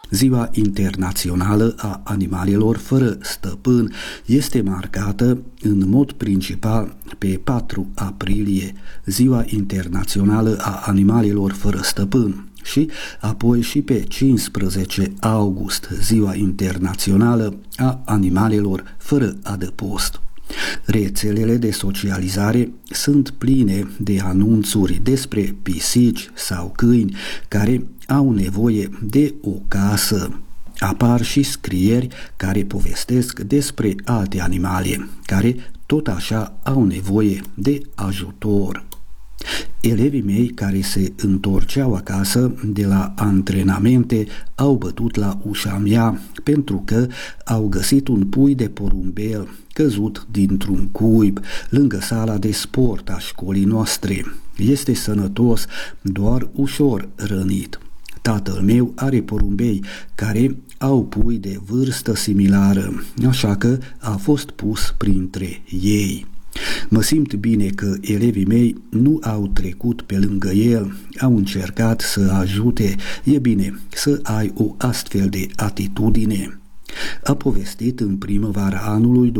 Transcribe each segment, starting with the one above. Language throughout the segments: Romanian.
Ziua Internațională a Animalelor Fără Stăpân este marcată în mod principal pe 4 aprilie, Ziua Internațională a Animalelor Fără Stăpân, și apoi și pe 15 august, Ziua Internațională a Animalelor Fără Adăpost. Rețelele de socializare sunt pline de anunțuri despre pisici sau câini care au nevoie de o casă. Apar și scrieri care povestesc despre alte animale care tot așa au nevoie de ajutor. Elevii mei care se întorceau acasă de la antrenamente au bătut la ușa mea pentru că au găsit un pui de porumbel căzut dintr-un cuib lângă sala de sport a școlii noastre. Este sănătos, doar ușor rănit. Tatăl meu are porumbei care au pui de vârstă similară, așa că a fost pus printre ei. Mă simt bine că elevii mei nu au trecut pe lângă el, au încercat să ajute. E bine să ai o astfel de atitudine. A povestit în primăvara anului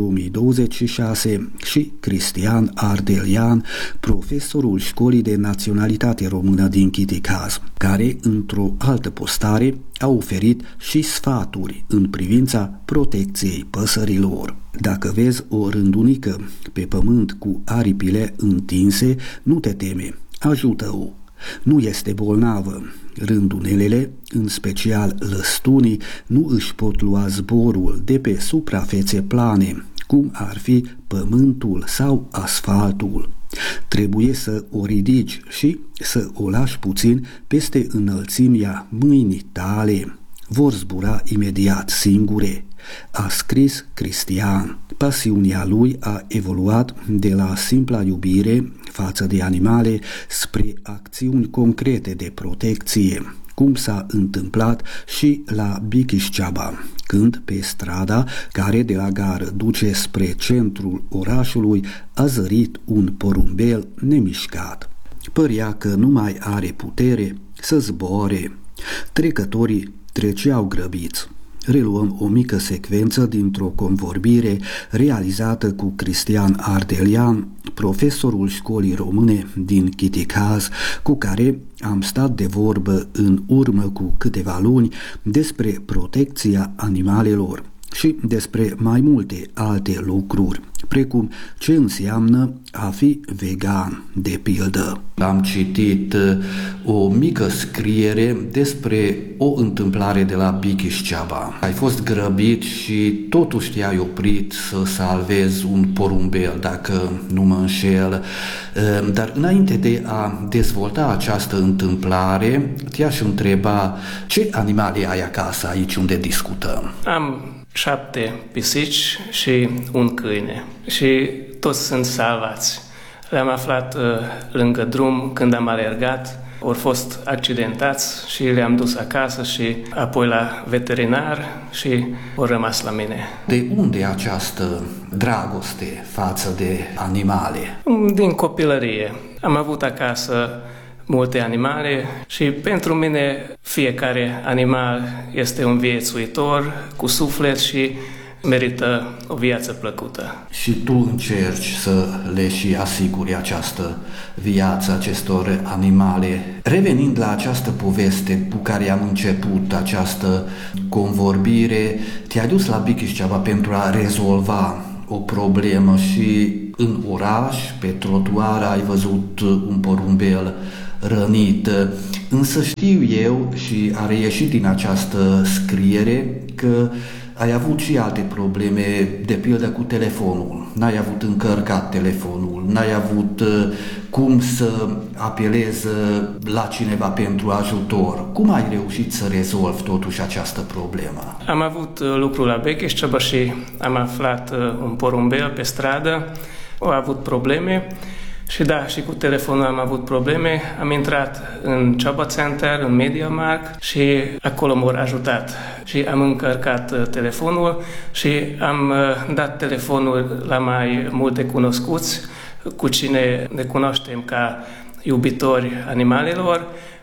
2026 și Cristian Ardelian, profesorul Școlii de Naționalitate Română din Chiticaz, care într-o altă postare a oferit și sfaturi în privința protecției păsărilor. Dacă vezi o rândunică pe pământ cu aripile întinse, nu te teme, ajută-o. Nu este bolnavă. Rândunelele, în special lăstunii, nu își pot lua zborul de pe suprafețe plane, cum ar fi pământul sau asfaltul. Trebuie să o ridici și să o lași puțin peste înălțimea mâinii tale. Vor zbura imediat singure, a scris Cristian. Pasiunea lui a evoluat de la simpla iubire față de animale spre acțiuni concrete de protecție, cum s-a întâmplat și la Bikișceaba, când pe strada care de la gară duce spre centrul orașului a zărit un porumbel nemișcat. Părea că nu mai are putere să zboare. Trecătorii treceau grăbiți. Reluăm o mică secvență dintr-o convorbire realizată cu Cristian Ardelian, profesorul școlii române din Chiticaz, cu care am stat de vorbă în urmă cu câteva luni despre protecția animalelor și despre mai multe alte lucruri, precum ce înseamnă a fi vegan, de pildă. Am citit o mică scriere despre o întâmplare de la Bikișceaba. Ai fost grăbit și totuși te-ai oprit să salvezi un porumbel, dacă nu mă înșel. Dar înainte de a dezvolta această întâmplare, te-aș întreba ce animale ai acasă aici unde discutăm? Am 7 pisici și un câine și toți sunt salvați. Le-am aflat lângă drum când am alergat, au fost accidentați și le-am dus acasă și apoi la veterinar și au rămas la mine. De unde această dragoste față de animale? Din copilărie. Am avut acasă multe animale și pentru mine fiecare animal este un viețuitor cu suflet și merită o viață plăcută. Și tu încerci să le și asiguri această viață acestor animale. Revenind la această poveste cu care am început această convorbire, te-ai dus la Bikișceaba pentru a rezolva o problemă și în oraș, pe trotuar, ai văzut un porumbel rănit. Însă știu eu și a reieșit din această scriere că ai avut și alte probleme, de pildă cu telefonul. N-ai avut încărcat telefonul, n-ai avut cum să apelezi la cineva pentru ajutor. Cum ai reușit să rezolvi totuși această problemă? Am avut lucru la Bikișceaba și am aflat un porumbel pe stradă. Au avut probleme. Și da, și cu telefonul am avut probleme. Am intrat în Ceaba Center, în MediaMarkt și acolo m-au ajutat. Și am încărcat telefonul și am dat telefonul la mai multe cunoscuți cu cine ne cunoaștem ca iubitori animalelor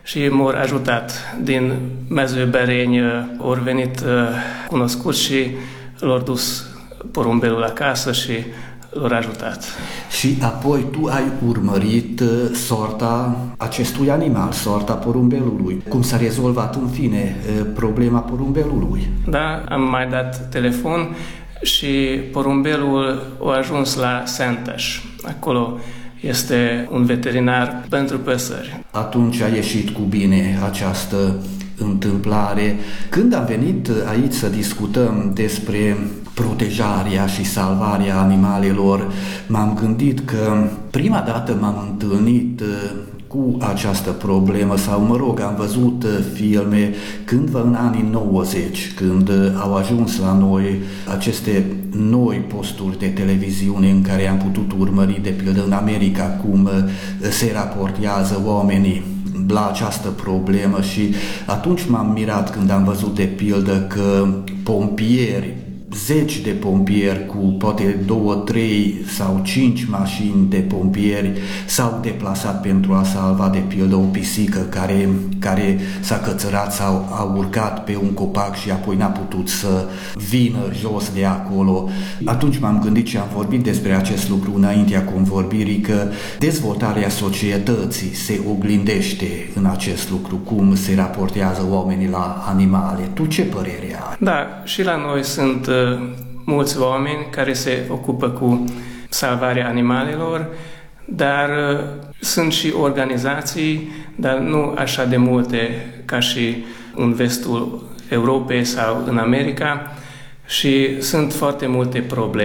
și m-au ajutat. Din Mezőberény au venit cunoscuți și l-au dus porumbelul acasă și l-au ajutat. Și apoi tu ai urmărit soarta acestui animal, soarta porumbelului. Cum s-a rezolvat în fine problema porumbelului? Da, am mai dat telefon și porumbelul a ajuns la Sentes. Acolo este un veterinar pentru păsări. Atunci a ieșit cu bine această întâmplare. Când am venit aici să discutăm despre protejarea și salvarea animalelor, m-am gândit că prima dată m-am întâlnit cu această problemă sau, mă rog, am văzut filme cândva în anii 90, când au ajuns la noi aceste noi posturi de televiziune în care am putut urmări, de pildă în America, cum se raportează oamenii la această problemă și atunci m-am mirat când am văzut, de pildă, că pompieri, zeci de pompieri cu poate 2, 3 sau 5 mașini de pompieri s-au deplasat pentru a salva, de pildă, o pisică care s-a cățărat sau a urcat pe un copac și apoi n-a putut să vină jos de acolo. Atunci m-am gândit și am vorbit despre acest lucru înaintea convorbirii, că dezvoltarea societății se oglindește în acest lucru, cum se raportează oamenii la animale. Tu ce părere ai? Da, și la noi sunt mulți oameni care se ocupă cu salvarea animalelor, dar sunt și organizații, dar nu așa de multe ca și în vestul Europei sau în America, și sunt foarte multe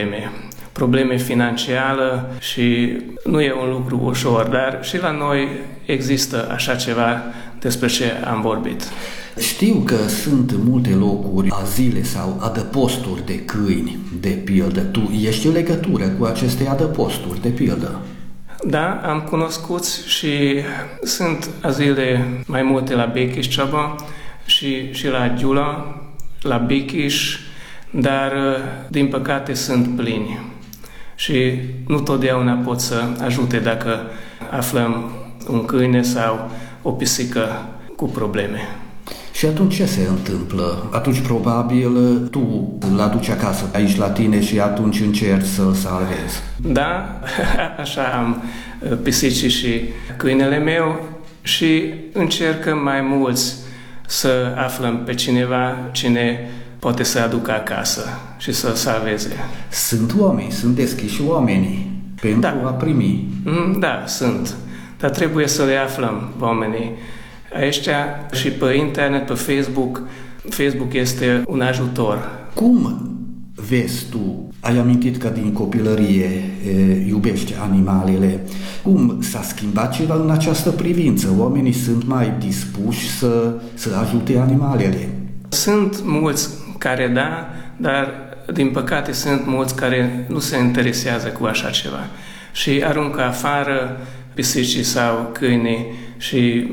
probleme financiare și nu e un lucru ușor, dar și la noi există așa ceva despre ce am vorbit. Știu că sunt multe locuri, azile sau adăposturi de câini, de pildă. Tu ești în legătură cu aceste adăposturi, de pildă? Da, am cunoscut și sunt azile mai multe la Békéscsaba și la Gyula, la Békés, dar din păcate sunt plini și nu totdeauna pot să ajute dacă aflăm un câine sau o pisică cu probleme. Și atunci ce se întâmplă? Atunci probabil tu îl aduci acasă aici la tine și atunci încerci să-l salvezi. Da, așa am pisicii și câinele meu și încercăm mai mulți să aflăm pe cineva cine poate să aducă acasă și să salveze. Sunt oameni, sunt deschiși oamenii pentru a primi. Da, sunt. Dar trebuie să le aflăm oamenii ăștia și pe internet, pe Facebook. Facebook este un ajutor. Cum vezi tu? Ai amintit că din copilărie iubești animalele. Cum s-a schimbat ceva în această privință? Oamenii sunt mai dispuși să ajute animalele? Sunt mulți care da, dar din păcate sunt mulți care nu se interesează cu așa ceva și aruncă afară pisicii sau câinii și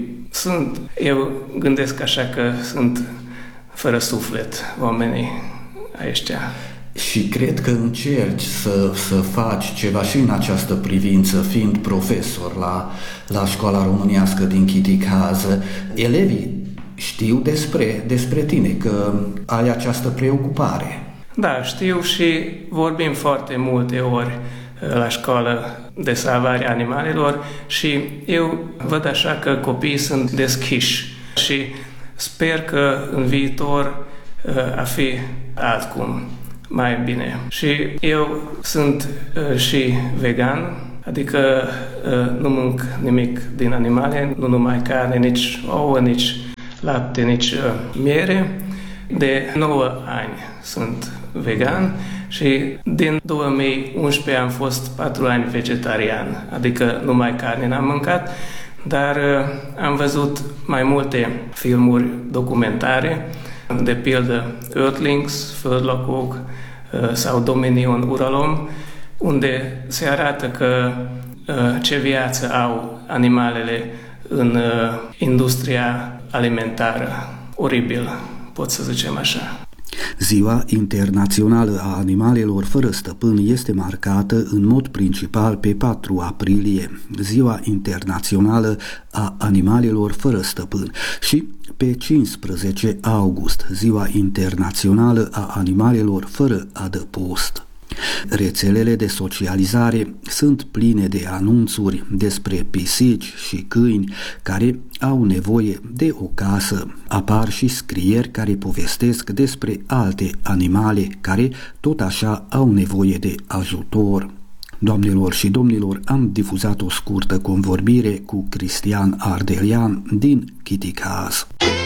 eu gândesc așa că sunt fără suflet oamenii ăștia. Și cred că încerci să faci ceva și în această privință, fiind profesor la școala românească din Chiticaz. Elevii știu despre tine, că ai această preocupare. Da, știu și vorbim foarte multe ori la școală de salvare animalelor și eu văd așa că copiii sunt deschiși și sper că în viitor a fi altcum, mai bine. Și eu sunt și vegan, adică nu mănânc nimic din animale, nu numai carne, nici ouă, nici lapte, nici miere. De 9 ani sunt vegan și din 2011 am fost 4 ani vegetarian, adică numai carne n-am mâncat, dar am văzut mai multe filmuri documentare, de pildă Earthlings, Földlakók sau Dominion Uralom, unde se arată că ce viață au animalele în industria alimentară. Oribil, pot să zicem așa. Ziua Internațională a Animalelor fără stăpân este marcată în mod principal pe 4 aprilie, Ziua Internațională a Animalelor fără stăpân, și pe 15 august, Ziua Internațională a Animalelor fără adăpost. Rețelele de socializare sunt pline de anunțuri despre pisici și câini care au nevoie de o casă. Apar și scrieri care povestesc despre alte animale care tot așa au nevoie de ajutor. Doamnelor și domnilor, am difuzat o scurtă convorbire cu Cristian Ardelean din Chiticaz.